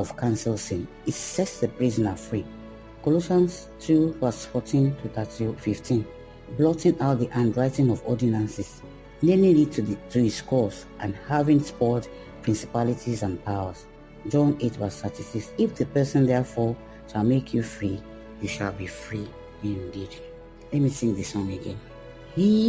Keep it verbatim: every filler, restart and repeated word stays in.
of cancel sin. It sets the prisoner free. Colossians two verse fourteen to fifteen. Blotting out the handwriting of ordinances, nailing it to, the, to his cross, and having spoiled principalities and powers. John eight verse thirty-six. If the person therefore shall make you free, you shall be free indeed. Let me sing the song again. He